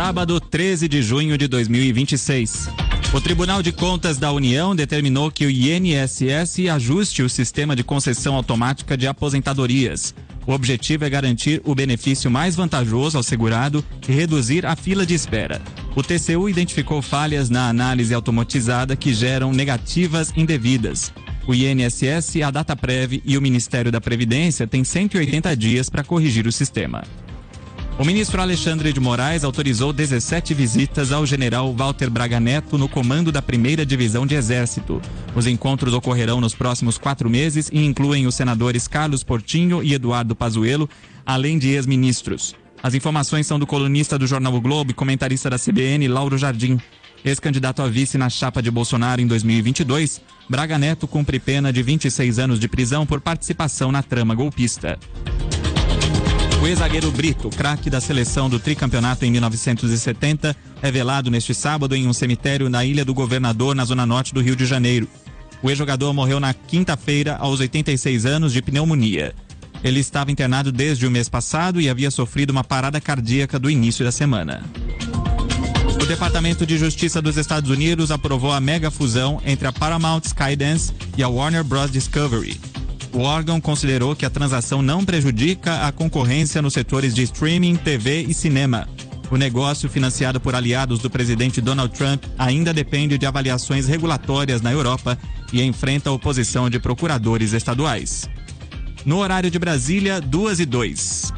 sábado, 13 de junho de 2026. O Tribunal de Contas da União determinou que o INSS ajuste o sistema de concessão automática de aposentadorias. O objetivo é garantir o benefício mais vantajoso ao segurado e reduzir a fila de espera. O TCU identificou falhas na análise automatizada que geram negativas indevidas. O INSS, a Dataprev e o Ministério da Previdência têm 180 dias para corrigir o sistema. O ministro Alexandre de Moraes autorizou 17 visitas ao general Walter Braga Neto no comando da 1ª Divisão de Exército. Os encontros ocorrerão nos próximos 4 meses e incluem os senadores Carlos Portinho e Eduardo Pazuello, além de ex-ministros. As informações são do colunista do jornal O Globo e comentarista da CBN, Lauro Jardim. Ex-candidato a vice na chapa de Bolsonaro em 2022, Braga Neto cumpre pena de 26 anos de prisão por participação na trama golpista. O ex-zagueiro Brito, craque da seleção do tricampeonato em 1970, é velado neste sábado em um cemitério na Ilha do Governador, na zona norte do Rio de Janeiro. O ex-jogador morreu na quinta-feira, aos 86 anos, de pneumonia. Ele estava internado desde o mês passado e havia sofrido uma parada cardíaca do início da semana. O Departamento de Justiça dos Estados Unidos aprovou a mega fusão entre a Paramount Skydance e a Warner Bros. Discovery. O órgão considerou que a transação não prejudica a concorrência nos setores de streaming, TV e cinema. O negócio, financiado por aliados do presidente Donald Trump, ainda depende de avaliações regulatórias na Europa e enfrenta a oposição de procuradores estaduais. No horário de Brasília, 2:02.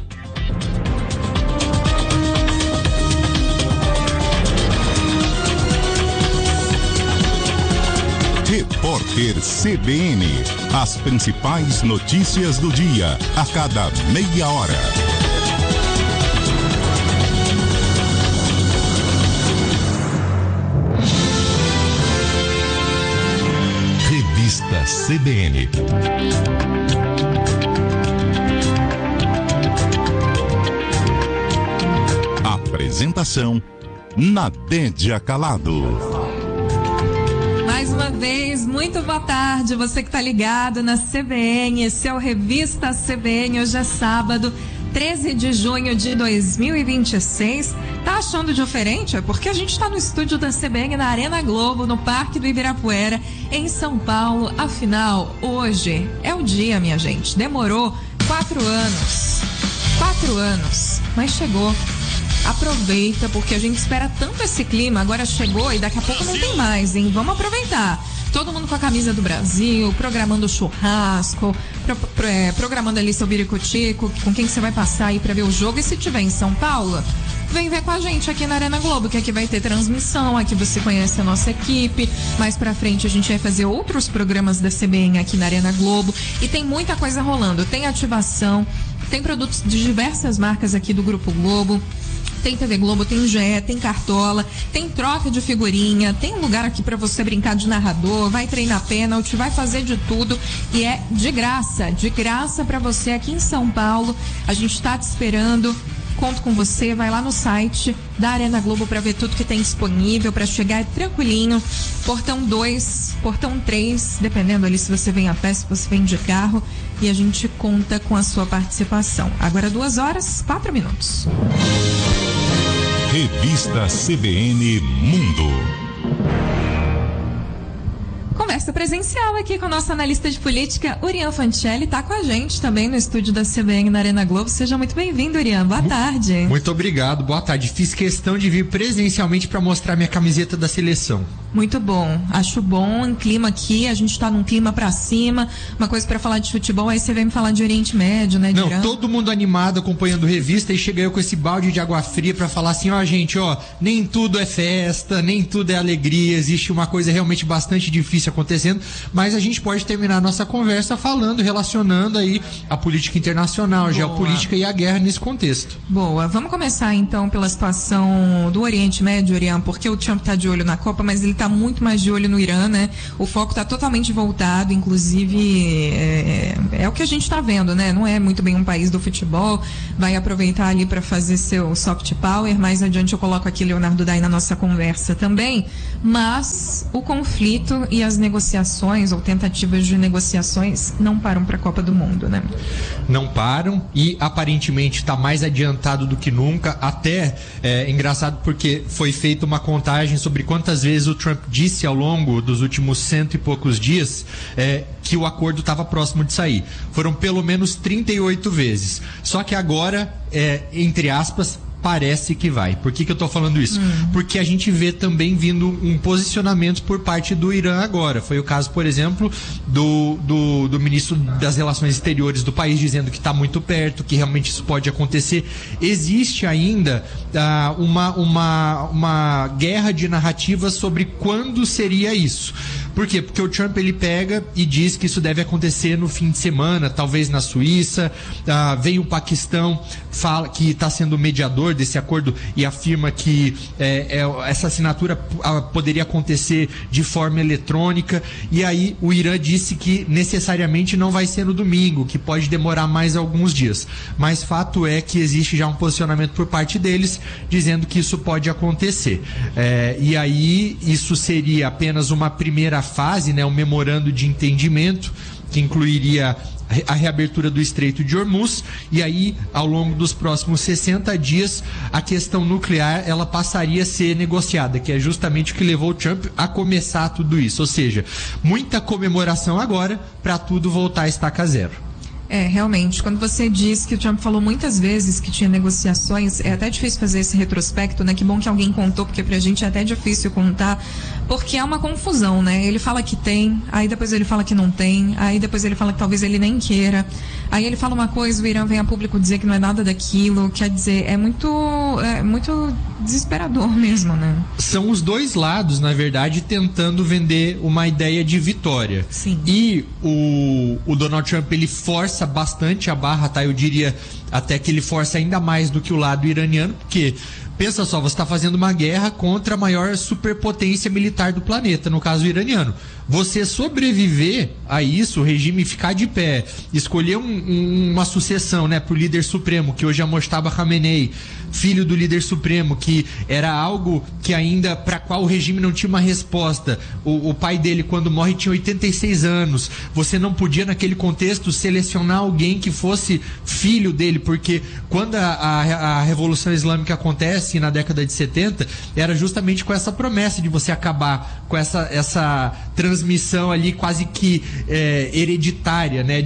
Repórter CBN. As principais notícias do dia, a cada meia hora. Revista CBN. Apresentação: Nadédia Calado. Mais uma vez, muito boa tarde, você que está ligado na CBN, esse é o Revista CBN, hoje é sábado, 13 de junho de 2026. Tá achando diferente? É porque a gente está no estúdio da CBN na Arena Globo, no Parque do Ibirapuera, em São Paulo. Afinal, hoje é o dia, minha gente. Demorou 4 anos. 4 anos, mas chegou. Aproveita, porque a gente espera tanto esse clima, agora chegou e daqui a pouco não tem mais, hein? Vamos aproveitar. Todo mundo com a camisa do Brasil, programando churrasco, programando ali seu biricutico, com quem você vai passar aí pra ver o jogo. E se tiver em São Paulo, vem ver com a gente aqui na Arena Globo, que aqui vai ter transmissão, aqui você conhece a nossa equipe. Mais pra frente a gente vai fazer outros programas da CBN aqui na Arena Globo. E tem muita coisa rolando, tem ativação, tem produtos de diversas marcas aqui do Grupo Globo. Tem TV Globo, tem GE, tem Cartola, tem troca de figurinha, tem um lugar aqui pra você brincar de narrador, vai treinar pênalti, vai fazer de tudo e é de graça pra você aqui em São Paulo. A gente tá te esperando, conto com você, vai lá no site da Arena Globo pra ver tudo que tem disponível, pra chegar tranquilinho. Portão 2, portão 3, dependendo ali se você vem a pé, se você vem de carro, e a gente conta com a sua participação. Agora 2h04. Revista CBN Mundo. Conversa presencial aqui com o nosso analista de política, Urian Fancelli, tá com a gente também no estúdio da CBN na Arena Globo. Seja muito bem-vindo, Urian. Boa tarde. Muito obrigado, boa tarde. Fiz questão de vir presencialmente para mostrar minha camiseta da seleção. Muito bom, acho bom em clima aqui, a gente tá num clima pra cima, uma coisa pra falar de futebol, aí você vem me falar de Oriente Médio, né? Não, todo mundo animado acompanhando revista e chega eu com esse balde de água fria pra falar assim, ó gente, ó, nem tudo é festa, nem tudo é alegria, existe uma coisa realmente bastante difícil acontecendo, mas a gente pode terminar a nossa conversa falando, relacionando aí a política internacional, a geopolítica e a guerra nesse contexto. Boa, vamos começar então pela situação do Oriente Médio, Orian, porque o Trump tá de olho na Copa, mas ele tá muito mais de olho no Irã, né? O foco tá totalmente voltado, inclusive é o que a gente tá vendo, né? Não é muito bem um país do futebol, vai aproveitar ali para fazer seu soft power. Mais adiante eu coloco aqui Leonardo Dai na nossa conversa também, mas o conflito e as negociações negociações ou tentativas de negociações não param para a Copa do Mundo, né? Não param e aparentemente está mais adiantado do que nunca. Até é engraçado porque foi feita uma contagem sobre quantas vezes o Trump disse ao longo dos últimos 100 e poucos dias que o acordo estava próximo de sair. Foram pelo menos 38 vezes. Só que agora, entre aspas, parece que vai. Por que eu estou falando isso? Porque a gente vê também vindo um posicionamento por parte do Irã agora. Foi o caso, por exemplo, do ministro das Relações Exteriores do país dizendo que está muito perto, que realmente isso pode acontecer. Existe ainda uma guerra de narrativas sobre quando seria isso. Por quê? Porque o Trump ele pega e diz que isso deve acontecer no fim de semana, talvez na Suíça. Vem o Paquistão, fala que está sendo mediador desse acordo e afirma que essa assinatura poderia acontecer de forma eletrônica. E aí o Irã disse que necessariamente não vai ser no domingo, que pode demorar mais alguns dias. Mas fato é que existe já um posicionamento por parte deles dizendo que isso pode acontecer. E aí isso seria apenas uma primeira fase, né, um memorando de entendimento que incluiria a reabertura do Estreito de Hormuz, e aí ao longo dos próximos 60 dias a questão nuclear ela passaria a ser negociada, que é justamente o que levou o Trump a começar tudo isso, ou seja, muita comemoração agora para tudo voltar a estaca zero. Realmente, quando você diz que o Trump falou muitas vezes que tinha negociações, é até difícil fazer esse retrospecto, né? Que bom que alguém contou, porque pra gente é até difícil contar, porque é uma confusão, né? Ele fala que tem, aí depois ele fala que não tem, aí depois ele fala que talvez ele nem queira, aí ele fala uma coisa, o Irã vem a público dizer que não é nada daquilo, quer dizer, é muito desesperador mesmo, né? São os dois lados, na verdade, tentando vender uma ideia de vitória. Sim. E o Donald Trump, ele força bastante a barra, tá? Eu diria até que ele força ainda mais do que o lado iraniano, porque pensa só, você está fazendo uma guerra contra a maior superpotência militar do planeta, no caso iraniano. Você sobreviver a isso, o regime ficar de pé, escolher uma sucessão, né, para o líder supremo, que hoje é Mojtaba Khamenei, filho do líder supremo, que era algo que ainda, para qual o regime não tinha uma resposta. O pai dele, quando morre, tinha 86 anos. Você não podia, naquele contexto, selecionar alguém que fosse filho dele, porque quando a Revolução Islâmica acontece, na década de 70, era justamente com essa promessa de você acabar com essa transmissão ali quase que hereditária, né,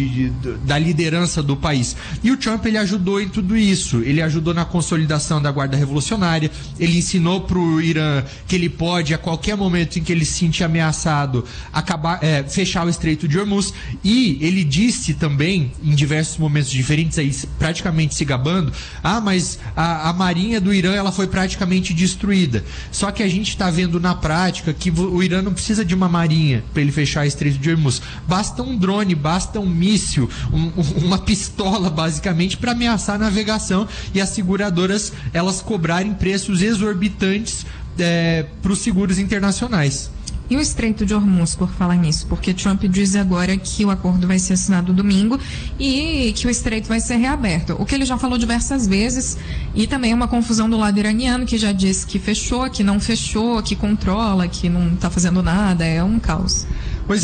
da liderança do país. E o Trump, ele ajudou em tudo isso. Ele ajudou na consolidação da Guarda Revolucionária, ele ensinou para o Irã que ele pode, a qualquer momento em que ele se sentir ameaçado, fechar o Estreito de Hormuz, e ele disse também, em diversos momentos diferentes, aí praticamente se gabando, mas a marinha do Irã, ela foi praticamente destruída. Só que a gente está vendo na prática que o Irã não precisa de uma marinha para ele fechar o Estreito de Hormuz. Basta um drone, basta um míssil, uma pistola, basicamente, para ameaçar a navegação e as seguradoras, elas cobrarem preços exorbitantes para os seguros internacionais. E o Estreito de Hormuz, por falar nisso, porque Trump diz agora que o acordo vai ser assinado domingo e que o Estreito vai ser reaberto. O que ele já falou diversas vezes, e também uma confusão do lado iraniano, que já disse que fechou, que não fechou, que controla, que não está fazendo nada, é um caos. Pois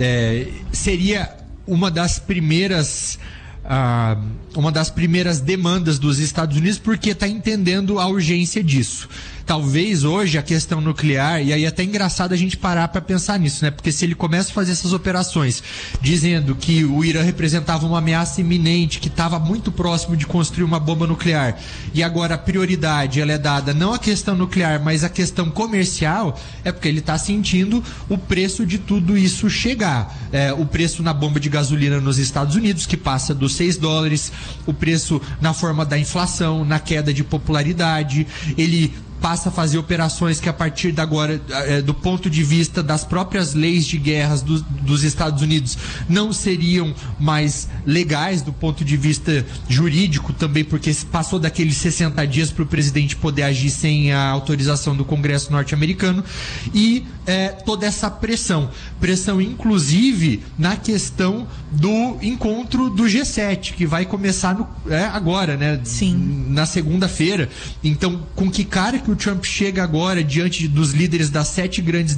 seria uma das primeiras demandas dos Estados Unidos, porque está entendendo a urgência disso. Talvez hoje a questão nuclear, e aí é até engraçado a gente parar para pensar nisso, né? Porque se ele começa a fazer essas operações dizendo que o Irã representava uma ameaça iminente, que estava muito próximo de construir uma bomba nuclear, e agora a prioridade ela é dada não à questão nuclear, mas à questão comercial, é porque ele está sentindo o preço de tudo isso chegar. O preço na bomba de gasolina nos Estados Unidos, que passa dos $6, o preço na forma da inflação, na queda de popularidade, ele passa a fazer operações que a partir de agora, do ponto de vista das próprias leis de guerras dos Estados Unidos, não seriam mais legais do ponto de vista jurídico também, porque passou daqueles 60 dias para o presidente poder agir sem a autorização do Congresso norte-americano, e toda essa pressão inclusive na questão do encontro do G7, que vai começar agora, né? Sim. Na segunda-feira. Então, com que cara que o Trump chega agora diante dos líderes das 7 grandes